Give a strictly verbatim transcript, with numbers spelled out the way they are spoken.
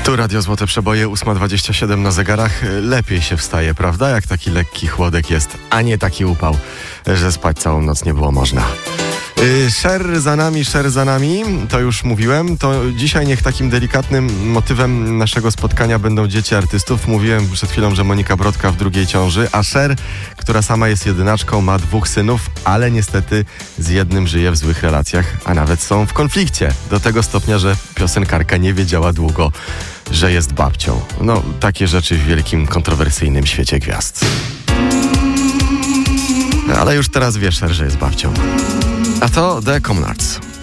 Tu Radio Złote Przeboje, ósma dwadzieścia siedem na zegarach. Lepiej się wstaje, prawda? Jak taki lekki chłodek jest, a nie taki upał, że spać całą noc nie było można. Yy, Sher za nami, Sher za nami, to już mówiłem. To dzisiaj niech takim delikatnym motywem naszego spotkania będą dzieci artystów. Mówiłem przed chwilą, że Monika Brodka w drugiej ciąży, a Sher, która sama jest jedynaczką, ma dwóch synów, ale niestety z jednym żyje w złych relacjach, a nawet są w konflikcie. Do tego stopnia, że piosenkarka nie wiedziała długo, że jest babcią. No, takie rzeczy w wielkim, kontrowersyjnym świecie gwiazd. Ale już teraz wie Sher, że jest babcią. A to The Commonards.